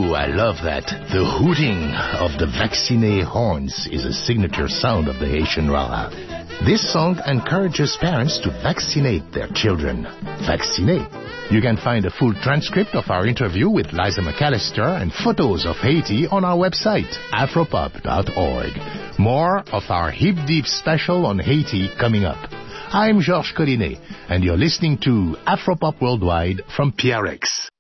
Ooh, I love that. The hooting of the vacciné horns is a signature sound of the Haitian Rara. This song encourages parents to vaccinate their children. Vacciné. You can find a full transcript of our interview with Liza McAllister and photos of Haiti on our website, afropop.org. More of our Hip Deep special on Haiti coming up. I'm Georges Collinet, and you're listening to Afropop Worldwide from PRX.